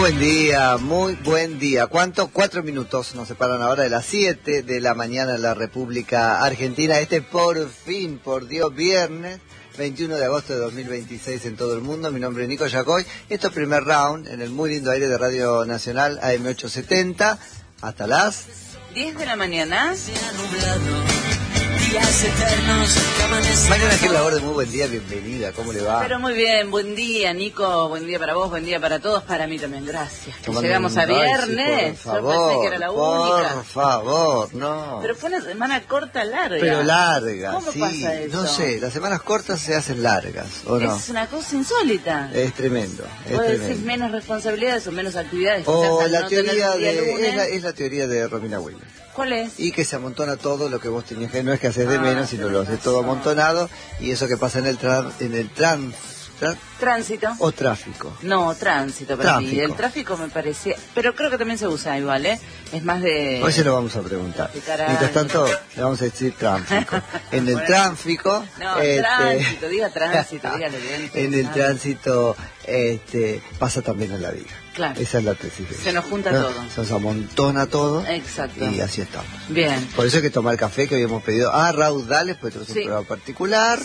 muy buen día. ¿Cuánto? 4 minutos nos separan ahora de las 7 de la mañana en la República Argentina. Por fin, por Dios, viernes 21 de agosto de 2026 en todo el mundo. Mi nombre es Nico Yacoy. Esto es Primer Round en el muy lindo aire de Radio Nacional AM870 hasta las 10 de la mañana. Mariana Gil Laborde, muy buen día, bienvenida, ¿cómo le va? Pero muy bien, buen día Nico, buen día para vos, buen día para todos, para mí también, gracias. Llegamos a viernes, sí, por favor, yo pensé que era la única. Por favor, no. Pero fue una semana corta, larga. Pero larga, ¿Cómo sí, pasa eso? No sé, las semanas cortas se hacen largas, ¿o no? Es una cosa insólita. Es tremendo, Vos decís menos responsabilidades o menos actividades. O quizás, la no teoría de... es la teoría de Romina Williams. ¿Cuál es? Y que se amontona todo lo que vos tenías que, no es que haces de menos, sino lo haces todo amontonado, y eso que pasa en el tránsito. O tráfico. No, tránsito para mí. El tráfico me parecía, pero creo que también se usa igual, ¿eh? Es más de... Hoy se lo vamos a preguntar. Mientras tanto, le vamos a decir tráfico. En el tráfico... No, tránsito, diga tránsito, dígale bien. En el tránsito pasa también en la vida. Claro. Esa es la tesis. Se nos junta todo. Se nos amontona todo. Exacto. Y así estamos. Bien. Por eso hay que tomar café que hoy hemos pedido a raudales, pues tenemos un programa particular,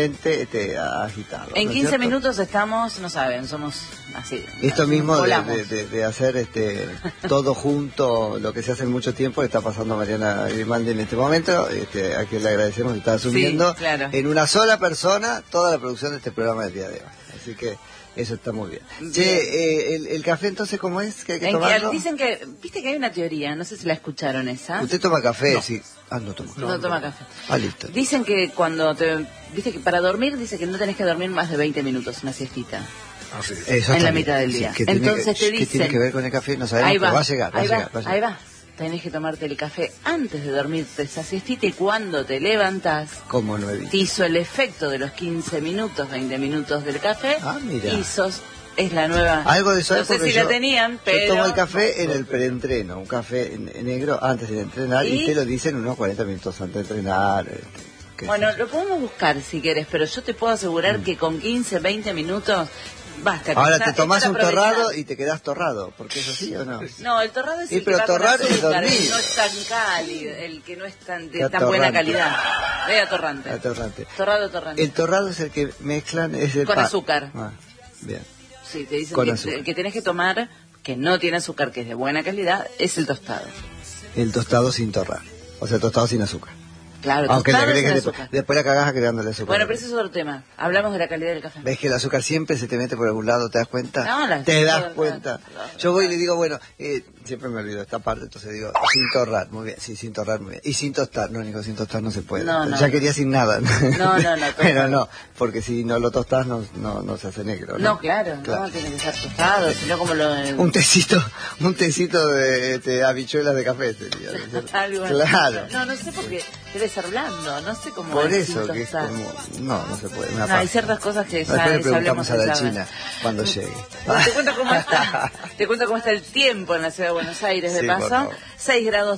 mente agitado. En 15 minutos estamos, no saben, somos así. Esto mismo de hacer todo junto, lo que se hace en mucho tiempo, está pasando Mariana Grimaldi en este momento, a quien le agradecemos que está asumiendo en una sola persona toda la producción de este programa del día de hoy. Así que eso está muy bien. Che, el café entonces, ¿cómo es? ¿Que hay que tomarlo? Dicen que, viste que hay una teoría, no sé si la escucharon esa. ¿Usted toma café? No. Sí. No toma café. No toma café. Listo. Dicen que viste que para dormir, dice que no tenés que dormir más de 20 minutos, una siestita. Sí. En la mitad del día. Entonces te dicen... ¿Qué tiene que ver con el café? No sabemos, pero va a llegar. Ahí va. Tenés que tomarte el café antes de dormirte esa siestita y cuando te levantas, como no he visto, te hizo el efecto de los 15 minutos, 20 minutos del café. Mira. Es la nueva. Algo de eso no sé si la tenían, pero... Yo tomo el café en el preentreno, un café negro antes de entrenar y te lo dicen unos 40 minutos antes de entrenar. Bueno, lo podemos buscar si quieres, pero yo te puedo asegurar que con 15, 20 minutos... Basta, ahora te tomás un torrado y te quedás torrado, porque eso sí o no. No, el torrado es el pero que torrar va con azúcar, es el no es tan cálido, el que no es de tan buena calidad. Es atorrante. Torrado. El torrado es el que mezclan con azúcar. Bien. Sí, te dicen que el que tenés que tomar, que no tiene azúcar, que es de buena calidad, es el tostado. El tostado sin torrar, o sea, tostado sin azúcar. Claro, aunque le agregues azúcar. Después la cagás agregándole azúcar. Bueno, pero ese es otro tema. Hablamos de la calidad del café. ¿Ves que el azúcar siempre se te mete por algún lado? ¿Te das cuenta? No, ¿Te das cuenta? Yo voy y le digo, bueno, siempre me olvido esta parte, entonces digo, sin torrar, muy bien, sí, sin torrar, muy bien. Y sin tostar, no, Nico, sin tostar no se puede. Ya quería sin nada. No. Pero no, porque si no lo tostás no se hace negro. No, claro, no, tiene que ser tostado, sino como lo... Un tecito de habichuelas de café sería. Algo claro. No sé por qué debe ser blando, no sé cómo. Por eso, que es como... No se puede. No, hay ciertas cosas que ya le preguntamos a la China cuando llegue. Bueno, te cuento cómo está el tiempo en la ciudad de Buenos Aires, de paso. 6 grados